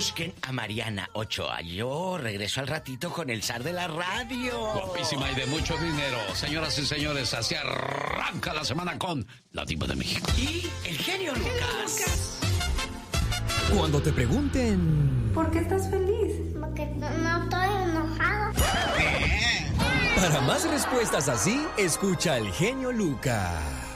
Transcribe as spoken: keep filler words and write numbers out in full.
busquen a Mariana Ochoa. Yo regreso al ratito con el zar de la radio. Guapísima y de mucho dinero. Señoras y señores, así arranca la semana con la Diva de México. Y el genio Lucas. Cuando te pregunten... ¿Por qué estás feliz? Porque no, no estoy enojado. Para más respuestas así, escucha al genio Lucas.